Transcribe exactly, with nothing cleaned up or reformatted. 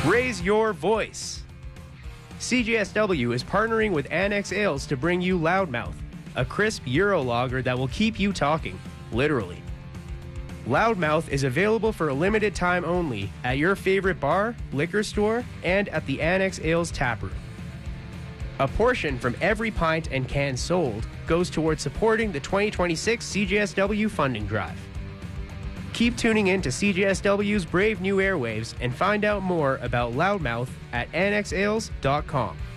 Raise your voice. C J S W is partnering with Annex Ales to bring you Loudmouth, a crisp Euro lager that will keep you talking, literally. Loudmouth is available for a limited time only at your favorite bar, liquor store, and at the Annex Ales taproom. A portion from every pint and can sold goes towards supporting the twenty twenty-six C J S W funding drive. Keep tuning in to C J S W's Brave New Airwaves and find out more about Loudmouth at annex ales dot com.